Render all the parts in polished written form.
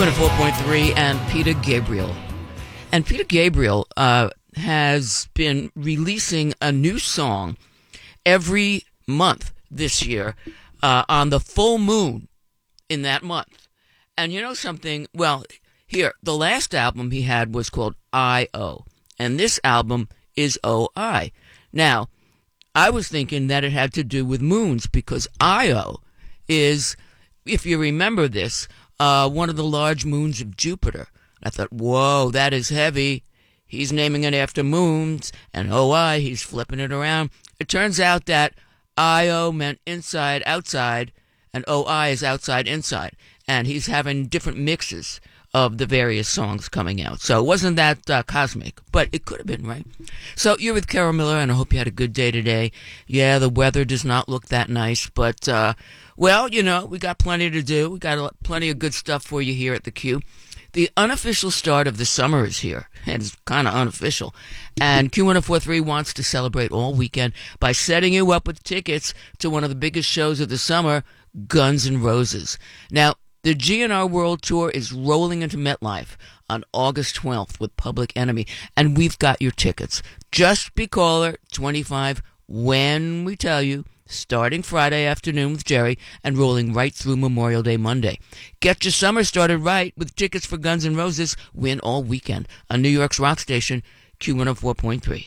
Q104.3 and Peter Gabriel. And Peter Gabriel has been releasing a new song every month this year on the full moon in that month. And you know something? Well, here, the last album he had was called I.O., and this album is O.I. Now, I was thinking that it had to do with moons because Io is, if you remember this, one of the large moons of Jupiter. I thought, whoa, that is heavy. He's naming it after moons, and OI, he's flipping it around. It turns out that Io meant inside, outside, and OI is outside, inside. And he's having different mixes of the various songs coming out. So it wasn't that cosmic, but it could have been, right? So you're with Carol Miller, and I hope you had a good day today. Yeah, the weather does not look that nice, but, well, you know, we got plenty to do. We got plenty of good stuff for you here at the Q. The unofficial start of the summer is here, and it's kind of unofficial. And Q1043 wants to celebrate all weekend by setting you up with tickets to one of the biggest shows of the summer, Guns N' Roses. Now, the GNR World Tour is rolling into MetLife on August 12th with Public Enemy, and we've got your tickets. Just be caller 25 when we tell you, starting Friday afternoon with Jerry and rolling right through Memorial Day Monday. Get your summer started right with tickets for Guns N' Roses. Win all weekend on New York's rock station, Q104.3.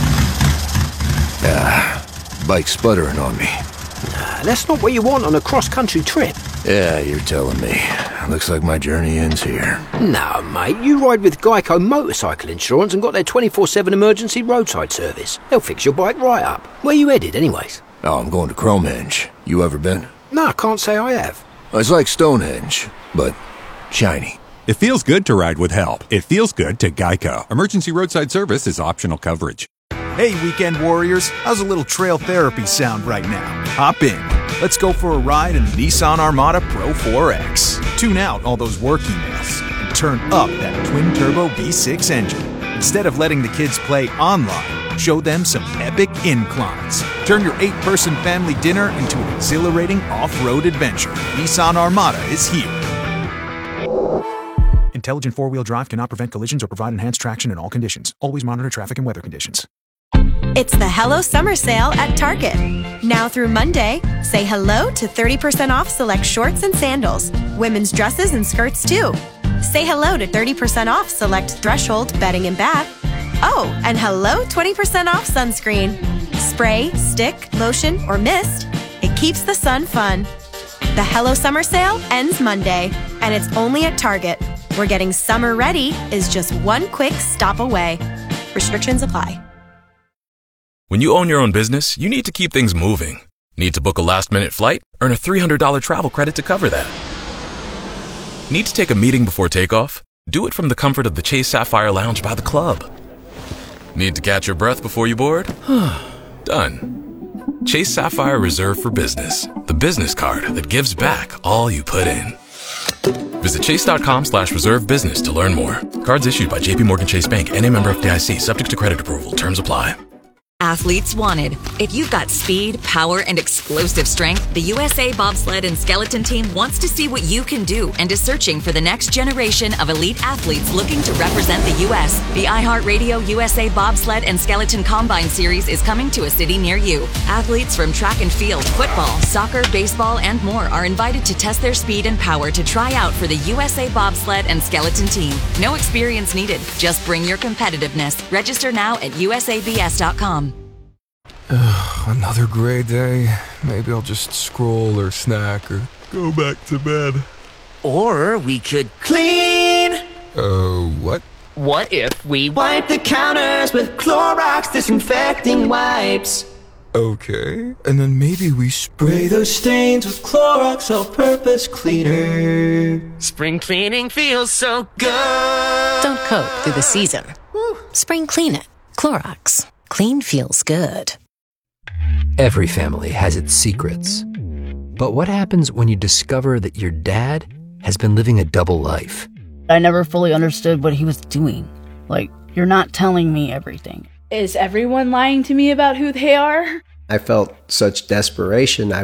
Bike's sputtering on me. That's not what you want on a cross-country trip. Yeah, you're telling me. Looks like my journey ends here. No, mate, you ride with Geico Motorcycle Insurance and got their 24/7 emergency roadside service. They'll fix your bike right up. Where you headed, anyways? Oh, I'm going to Cromhenge. You ever been? No, I can't say I have. It's like Stonehenge, but shiny. It feels good to ride with help. It feels good to Geico. Emergency roadside service is optional coverage. Hey, weekend warriors, how's a little trail therapy sound right now? Hop in. Let's go for a ride in the Nissan Armada Pro 4X. Tune out all those work emails and turn up that twin-turbo V6 engine. Instead of letting the kids play online, show them some epic inclines. Turn your 8-person family dinner into an exhilarating off-road adventure. Nissan Armada is here. Intelligent four-wheel drive cannot prevent collisions or provide enhanced traction in all conditions. Always monitor traffic and weather conditions. It's the Hello Summer Sale at Target. Now through Monday, say hello to 30% off select shorts and sandals. Women's dresses and skirts too. Say hello to 30% off select Threshold bedding and bath. Oh, and hello 20% off sunscreen. Spray, stick, lotion, or mist. It keeps the sun fun. The Hello Summer Sale ends Monday, and it's only at Target, where getting summer ready is just one quick stop away. Restrictions apply. When you own your own business, you need to keep things moving. Need to book a last-minute flight? Earn a $300 travel credit to cover that. Need to take a meeting before takeoff? Do it from the comfort of the Chase Sapphire Lounge by the club. Need to catch your breath before you board? Done. Chase Sapphire Reserve for Business, the business card that gives back all you put in. Visit chase.com/reserve business to learn more. Cards issued by JPMorgan Chase Bank and a member of FDIC, subject to credit approval. Terms apply. Athletes wanted. If you've got speed, power, and explosive strength, the USA Bobsled and Skeleton Team wants to see what you can do and is searching for the next generation of elite athletes looking to represent the U.S. The iHeartRadio USA Bobsled and Skeleton Combine Series is coming to a city near you. Athletes from track and field, football, soccer, baseball, and more are invited to test their speed and power to try out for the USA Bobsled and Skeleton Team. No experience needed. Just bring your competitiveness. Register now at usabs.com. Another gray day. Maybe I'll just scroll or snack or go back to bed. Or we could clean. What? What if we wipe the counters with Clorox disinfecting wipes? Okay. And then maybe we spray those stains with Clorox all-purpose cleaner. Spring cleaning feels so good. Don't cope through the season. Spring clean it. Clorox. Clean feels good. Every family has its secrets. But what happens when you discover that your dad has been living a double life? I never fully understood what he was doing. Like, you're not telling me everything. Is everyone lying to me about who they are? I felt such desperation.